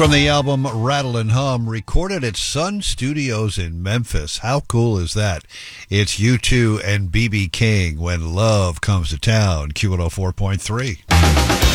From the album Rattle and Hum, recorded at Sun Studios in Memphis. How cool is that? It's U2 and B.B. King, When Love Comes to Town, Q104.3.